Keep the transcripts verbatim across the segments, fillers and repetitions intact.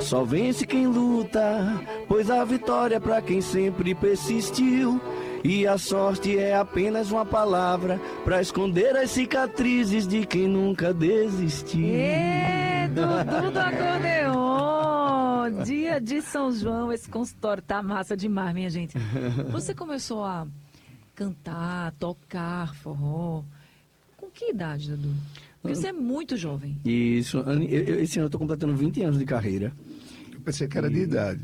Só vence quem luta, pois a vitória é pra quem sempre persistiu. E a sorte é apenas uma palavra pra esconder as cicatrizes de quem nunca desistiu. É, Dudu do Acordeon! Dia de São João, esse consultório tá massa demais, minha gente. Você começou a cantar, tocar forró. Com que idade, Dudu? Porque você é muito jovem. Isso, eu- eu- esse ano eu tô completando vinte anos de carreira. Pensei que era de idade.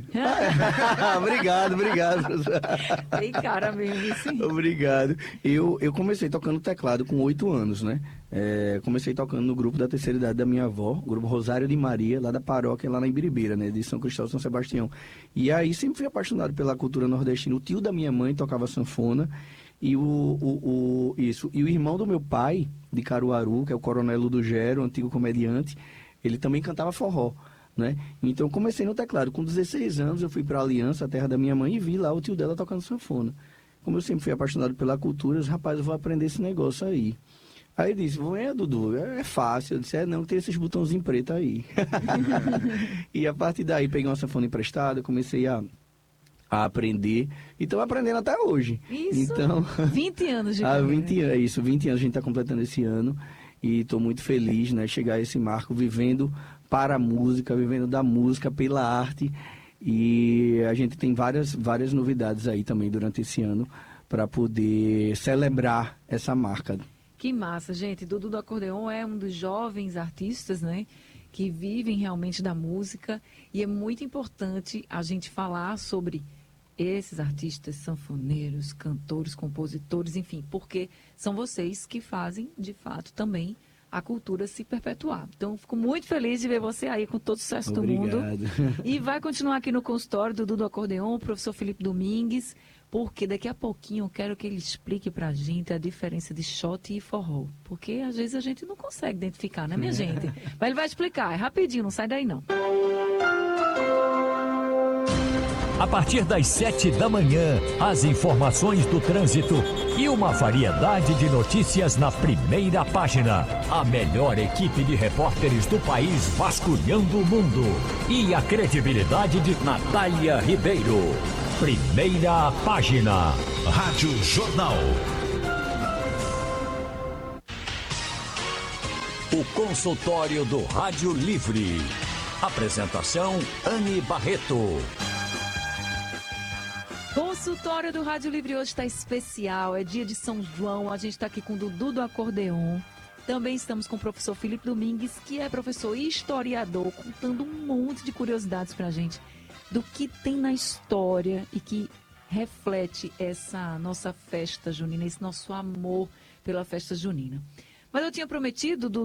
Obrigado, obrigado. Tem cara mesmo, sim. Obrigado. Eu, eu comecei tocando teclado com oito anos, né? É, comecei tocando no grupo da terceira idade da minha avó, o grupo Rosário de Maria, lá da paróquia, lá na Ibiribeira, né? De São Cristóvão, São Sebastião. E aí sempre fui apaixonado pela cultura nordestina. O tio da minha mãe tocava sanfona e o, o, o, isso, e o irmão do meu pai, de Caruaru, que é o Coronel Ludo Gero, antigo comediante, ele também cantava forró. Né? Então eu comecei no teclado. Com dezesseis anos eu fui para a Aliança, a terra da minha mãe, e vi lá o tio dela tocando sanfona. Como eu sempre fui apaixonado pela cultura, eu disse, rapaz, eu vou aprender esse negócio aí. Aí ele disse, é, Dudu, é fácil. Eu disse, é não, tem esses botãozinhos pretos aí. E a partir daí peguei uma sanfona emprestada, comecei a, a aprender. E estou aprendendo até hoje. Isso, Então, vinte anos de há carreira. vinte anos, é isso, vinte anos a gente está completando esse ano. E estou muito feliz, né, chegar a esse marco, vivendo para a música, vivendo da música, pela arte. E a gente tem várias, várias novidades aí também durante esse ano para poder celebrar essa marca. Que massa, gente. Dudu do Acordeon é um dos jovens artistas, né, que vivem realmente da música. E é muito importante a gente falar sobre esses artistas, sanfoneiros, cantores, compositores, enfim, porque são vocês que fazem, de fato, também a cultura se perpetuar. Então, fico muito feliz de ver você aí com todo o sucesso do mundo. Obrigado. E vai continuar aqui no consultório do Dudu do Acordeon, o professor Felipe Domingues, porque daqui a pouquinho eu quero que ele explique pra gente a diferença de shot e forró. Porque às vezes a gente não consegue identificar, né, minha gente? Mas ele vai explicar, é rapidinho, não sai daí não. A partir das sete da manhã, as informações do trânsito e uma variedade de notícias na primeira página. A melhor equipe de repórteres do país vasculhando o mundo. E a credibilidade de Natália Ribeiro. Primeira página. Rádio Jornal. O consultório do Rádio Livre. Apresentação Anne Barreto. Consultório do Rádio Livre hoje está especial, é dia de São João, a gente está aqui com o Dudu do Acordeon. Também estamos com o professor Felipe Domingues, que é professor e historiador, contando um monte de curiosidades para a gente do que tem na história e que reflete essa nossa festa junina, esse nosso amor pela festa junina. Mas eu tinha prometido, Dudu,